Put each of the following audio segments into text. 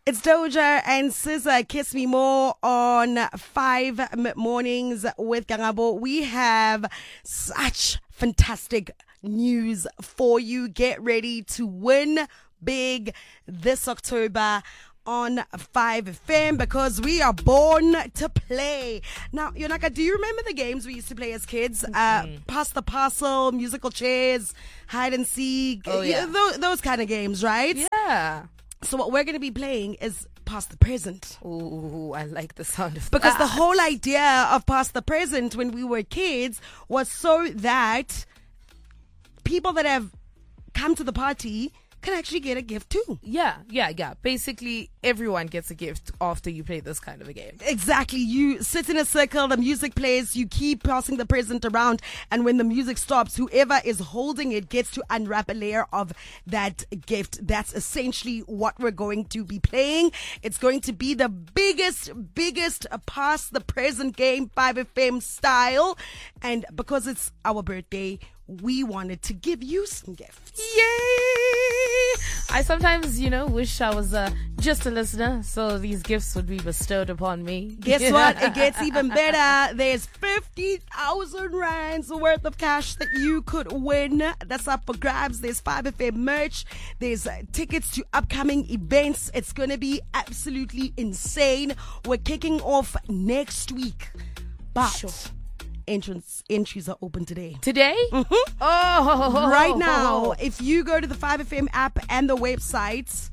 It's Doja and SZA, Kiss Me More on 5 mornings with Gangabo. We have such fantastic news for you. Get ready to win big this October on 5FM because we are born to play. Now, Yonaka, do you remember the games we used to play as kids? Pass the parcel, musical chairs, hide and seek, those kind of games, right? Yeah. So what we're going to be playing is Past the Present. Ooh, I like the sound of Because that. the whole idea of Past the Present when we were kids was so that people that have come to the party can actually get a gift too. Yeah. Basically, everyone gets a gift after you play this kind of a game. Exactly. You sit in a circle, the music plays, you keep passing the present around, and when the music stops, whoever is holding it gets to unwrap a layer of that gift. That's essentially what we're going to be playing. It's going to be the biggest pass the present game, 5FM style. And because it's our birthday, we wanted to give you some gifts. Yay! I sometimes, wish I was just a listener, so these gifts would be bestowed upon me. Guess what? It gets even better. There's 50,000 rands worth of cash that you could win. That's up for grabs. There's 5FM merch. There's tickets to upcoming events. It's going to be absolutely insane. We're kicking off next week. But Sure. entries are open today. Today? Mm-hmm. Oh! Right now, if you go to the 5FM app and the website,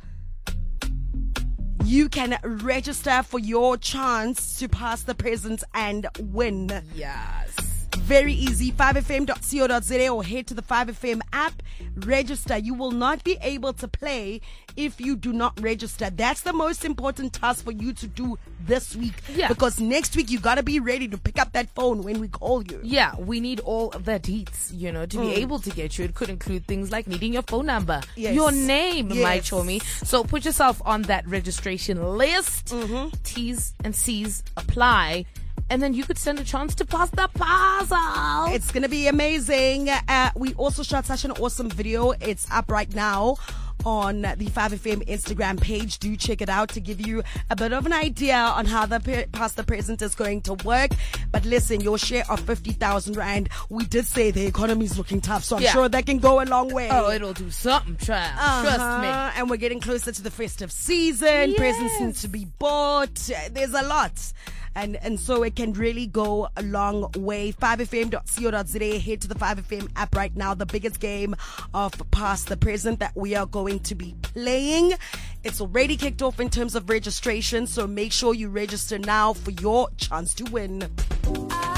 you can register for your chance to pass the present and win. Yes. Very easy. 5fm.co.za or head to the 5FM app. Register. You will not be able to play if you do not register. That's the most important task for you to do this week. Yeah. Because next week you gotta be ready to pick up that phone when we call you. Yeah, we need all of the deets, to be able to get you. It could include things like needing your phone number, Yes. your name, Yes. my chomie. So put yourself on that registration list. T's and C's apply. And then you could stand a chance to pass the puzzle. It's going to be amazing. We also shot such an awesome video. It's up right now on the 5FM Instagram page. Do check it out to give you a bit of an idea on how the past the present is going to work. But listen, your share of 50,000 rand, we did say the economy is looking tough, so I'm sure that can go a long way. Oh, it'll do something, child. Trust me. And we're getting closer to the festive season. Yes. Presents need to be bought. There's a lot. And so it can really go a long way. 5fm.co.za. Head to the 5FM app right now. The biggest game of Past the Present that we are going to be playing. It's already kicked off in terms of registration. So make sure you register now for your chance to win.